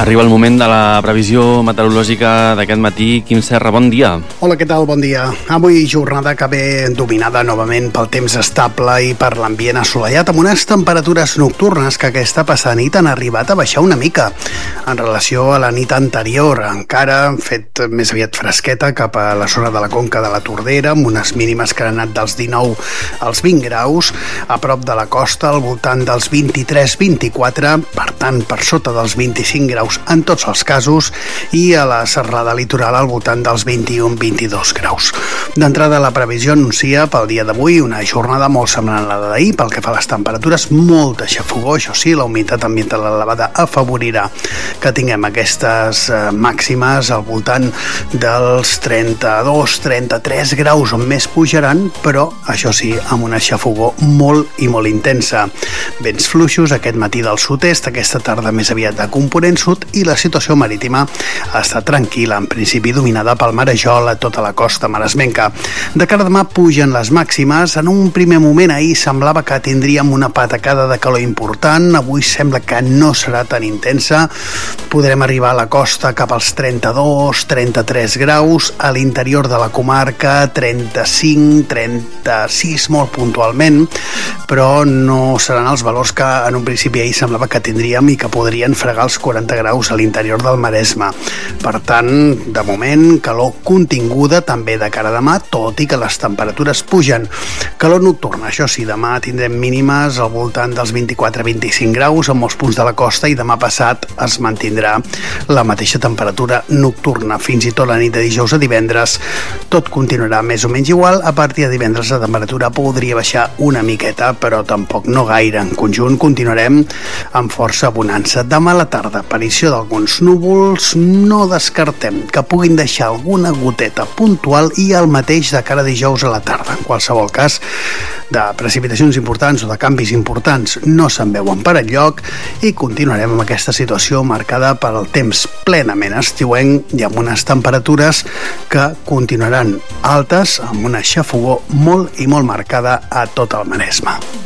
Arriba el moment de la previsió meteorològica d'aquest matí. Quim Serra, bon dia. Hola, què tal? Bon dia. Avui jornada que ve dominada novament pel temps estable i per l'ambient assolellat, amb unes temperatures nocturnes que aquesta passada nit han arribat a baixar una mica en relació a la nit anterior. Encara han fet més aviat fresqueta cap a la zona de la Conca de la Tordera, amb unes mínimes que han anat dels 19 als 20 graus, a prop de la costa al voltant dels 23-24, per tant per sota dels 25 graus en tots els casos, i a la serrada litoral al voltant dels 21-22 graus. D'entrada, la previsió anuncia pel dia d'avui una jornada molt semblant a la d'ahir. Pel que fa a les temperatures, molta xafogor, això sí, la humitat ambiental elevada afavorirà que tinguem aquestes màximes al voltant dels 32-33 graus, on més pujaran, però això sí, amb una xafogor molt i molt intensa. Vents fluixos aquest matí del sud-est, aquesta tarda més aviat de component sud, i la situació marítima està tranquil·la, en principi dominada pel marejol a tota la costa maresmenca. De cara a demà pugen les màximes. En un primer moment ahir semblava que tindríem una patacada de calor important, avui sembla que no serà tan intensa. Podrem arribar a la costa cap als 32-33 graus, a l'interior de la comarca 35-36 molt puntualment, però no seran els valors que en un principi ahir semblava que tindríem i que podrien fregar els 40 graus a l'interior del Maresme. Per tant, de moment, calor continguda també de cara a demà, tot i que les temperatures pugen. Calor nocturna, això sí, demà tindrem mínimes al voltant dels 24-25 graus en molts punts de la costa, i demà passat es mantindrà la mateixa temperatura nocturna. Fins i tot la nit de dijous a divendres tot continuarà més o menys igual. A partir de divendres la temperatura podria baixar una miqueta, però tampoc no gaire. En conjunt continuarem amb força bonança. Demà a la tarda, aparició d'alguns núvols, no descartem que puguin deixar alguna goteta puntual, i el mateix de cara a dijous a la tarda. En qualsevol cas, de precipitacions importants o de canvis importants no se'n veuen per enlloc, i continuarem amb aquesta situació marcada pel temps plenament estiuenc i amb unes temperatures que continuaran altes, amb una xafogor molt i molt marcada a tot el Maresme.